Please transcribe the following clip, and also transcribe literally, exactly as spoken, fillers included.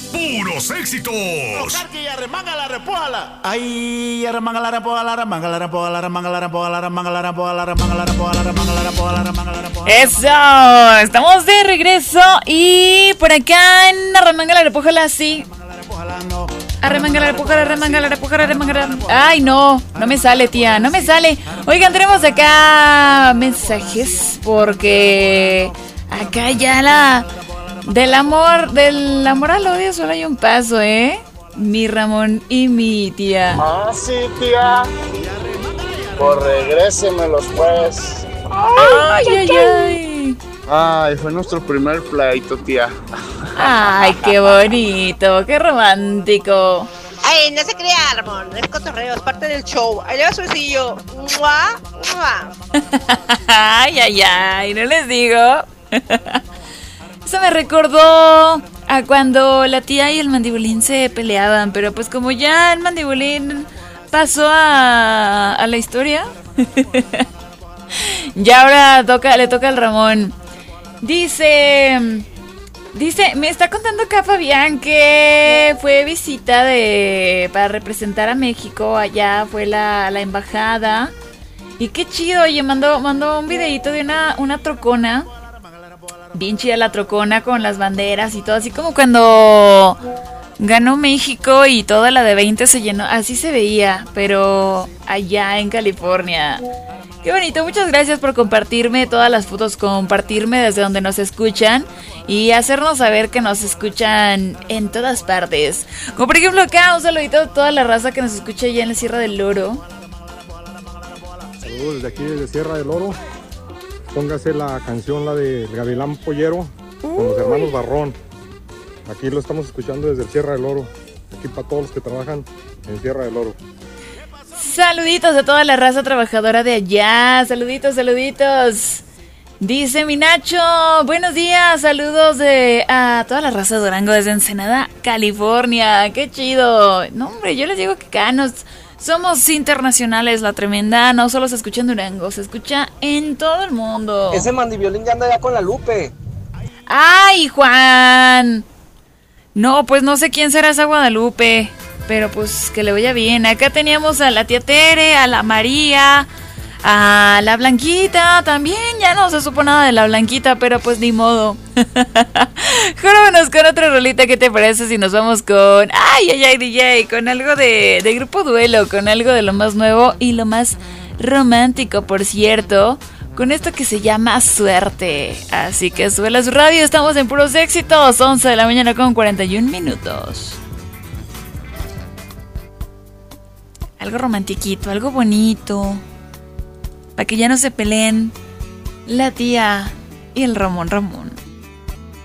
¡Puros éxitos! Y arremanga la repóala. Ay, arremanga la repóala, arremanga la repóala, arremanga la repóala, arremanga la repóala, arremanga la repóala, arremanga la repóala, arremanga la repóala. Eso, estamos de regreso y por acá en Arremanga la repóala, sí. Arremanga la repóala, arremanga la repóala, arremanga la... Ay, no, no me sale, tía, no me sale. Oigan, tenemos acá mensajes porque acá ya la... Del amor, del amor al odio solo hay un paso, ¿eh? Mi Ramón y mi tía. Ah, sí, tía. Pues regrésemelos, pues. Ay, ay, ay. Ay, fue nuestro primer pleito, tía. Ay, qué bonito, qué romántico. Ay, no se crea, Ramón. Es cotorreo, es parte del show. Ahí le va su besillo. ¡Mua! ¡Mua! Ay, ay, ay, no les digo. Eso me recordó a cuando la tía y el mandibulín se peleaban, pero pues como ya el mandibulín pasó a, a la historia, ya ahora toca, le toca al Ramón. Dice, dice, me está contando acá Fabián que fue visita de para representar a México, allá fue la, la embajada. Y qué chido, oye, mandó, mandó un videito de una, una trocona. Bien chida la trocona con las banderas y todo, así como cuando ganó México y toda la de veinte se llenó, así se veía, pero allá en California. Qué bonito, muchas gracias por compartirme todas las fotos, compartirme desde donde nos escuchan y hacernos saber que nos escuchan en todas partes. Como por ejemplo acá, un saludito a toda la raza que nos escucha allá en la Sierra del Oro. Saludos desde aquí, desde Sierra del Oro. Póngase la canción, la de Gavilán Pollero, con los hermanos Barrón. Aquí lo estamos escuchando desde el Sierra del Oro. Aquí para todos los que trabajan en Sierra del Oro. Saluditos a toda la raza trabajadora de allá. Saluditos, saluditos. Dice mi Nacho, buenos días, saludos de a toda la raza de Durango desde Ensenada, California. Qué chido. No, hombre, yo les digo que acá nos... Somos internacionales, la tremenda. No solo se escucha en Durango, se escucha en todo el mundo. Ese mandiviolín ya anda ya con la Lupe. ¡Ay, Juan! No, pues no sé quién será esa Guadalupe, pero pues que le vaya bien. Acá teníamos a la tía Tere, a la María, a la Blanquita también. Ya no se supo nada de la Blanquita, pero pues ni modo. Vámonos con otra rolita, ¿qué te parece si nos vamos con... Ay, ay, ay, D J, con algo de, de Grupo Duelo, con algo de lo más nuevo y lo más romántico, por cierto, con esto que se llama Suerte. Así que sube a su radio, estamos en Puros Éxitos, once de la mañana con cuarenta y un minutos. Algo romantiquito, algo bonito, para que ya no se peleen la tía y el Ramón Ramón.